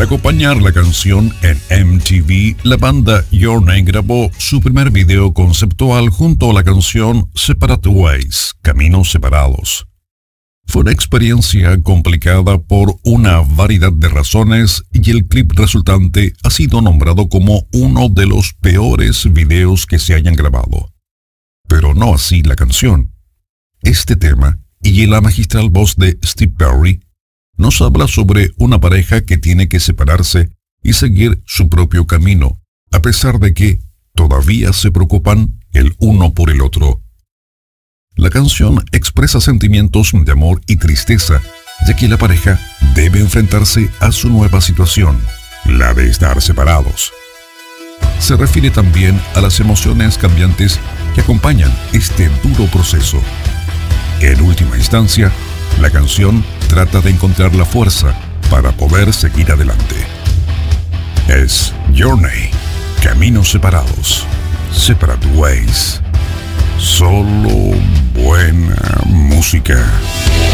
Para acompañar la canción en MTV, la banda Journey grabó su primer video conceptual junto a la canción Separate Ways, Caminos Separados. Fue una experiencia complicada por una variedad de razones y el clip resultante ha sido nombrado como uno de los peores videos que se hayan grabado. Pero no así la canción. Este tema y la magistral voz de Steve Perry nos habla sobre una pareja que tiene que separarse y seguir su propio camino, a pesar de que todavía se preocupan el uno por el otro. La canción expresa sentimientos de amor y tristeza, ya que la pareja debe enfrentarse a su nueva situación, la de estar separados. Se refiere también a las emociones cambiantes que acompañan este duro proceso. En última instancia, la canción trata de encontrar la fuerza para poder seguir adelante. Es Journey, Caminos Separados, Separate Ways. Solo buena música.